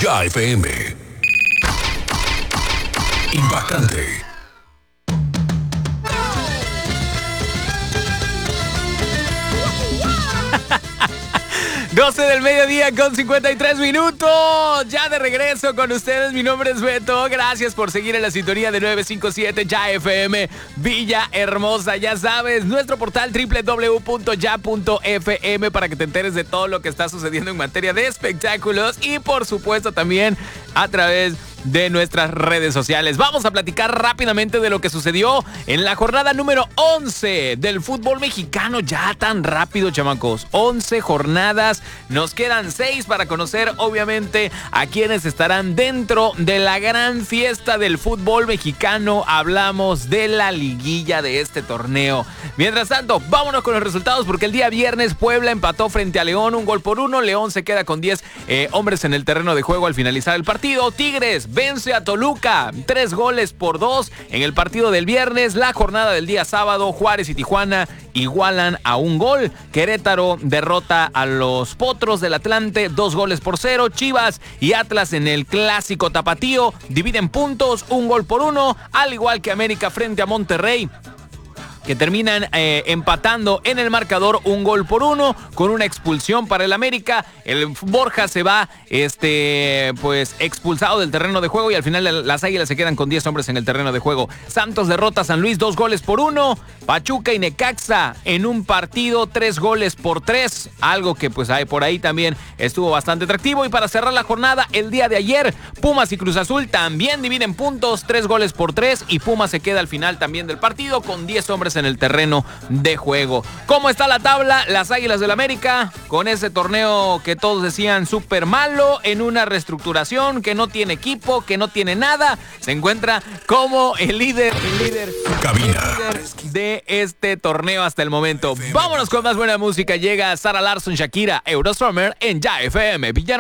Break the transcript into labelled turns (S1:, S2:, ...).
S1: Ya FM. Impactante.
S2: 12 del mediodía con 53 minutos. Ya de regreso con ustedes. Mi nombre es Beto. Gracias por seguir en la sintonía de 957 Ya FM Villahermosa. Ya sabes, nuestro portal www.ya.fm para que te enteres de todo lo que está sucediendo en materia de espectáculos y por supuesto también a través de nuestras redes sociales. Vamos a platicar rápidamente de lo que sucedió en la jornada número 11 del fútbol mexicano. Ya tan rápido, chamacos. 11 jornadas. Nos quedan 6 para conocer, obviamente, a quienes estarán dentro de la gran fiesta del fútbol mexicano. Hablamos de la liguilla de este torneo. Mientras tanto, vámonos con los resultados porque el día viernes Puebla empató frente a León 1-1. León se queda con 10 hombres en el terreno de juego al finalizar el partido. Tigres vence a Toluca 3-2 en el partido del viernes. La jornada del día sábado, Juárez y Tijuana igualan a 1 gol. Querétaro derrota a los Potros del Atlante 2-0. Chivas y Atlas en el clásico tapatío dividen puntos 1-1, al igual que América frente a Monterrey, que terminan empatando en el marcador 1-1 con una expulsión para el América. El Borja se va pues expulsado del terreno de juego y al final las Águilas se quedan con 10 hombres en el terreno de juego. Santos derrota a San Luis 2-1. Pachuca y Necaxa en un partido 3-3, algo que pues por ahí también estuvo bastante atractivo. Y para cerrar la jornada, el día de ayer, Pumas y Cruz Azul también dividen puntos 3-3 y Pumas se queda al final también del partido con 10 hombres en el terreno de juego. ¿Cómo está la tabla? Las Águilas del América, con ese torneo que todos decían súper malo, en una reestructuración, que no tiene equipo, que no tiene nada, se encuentra como el líder de este torneo hasta el momento. Vámonos con más buena música. Llega Sarah Larsson, Shakira, Eurosummer en Ya FM Villahermosa.